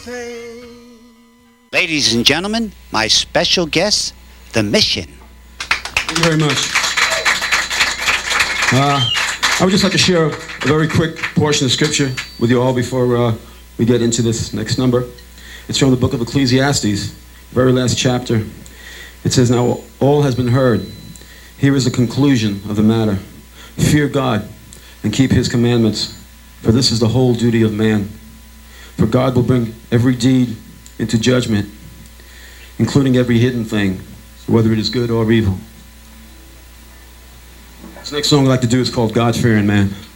Ladies and gentlemen, my special guest, The Mission. Thank you very much. I would just like to share a very quick portion of scripture with you all before we get into this next number. It's from the book of Ecclesiastes, very last chapter. It says, "Now all has been heard. Here is the conclusion of the matter. Fear God and keep his commandments, for this is the whole duty of man. For God will bring every deed into judgment, including every hidden thing, whether it is good or evil." This next song I'd like to do is called God-Fearing Man.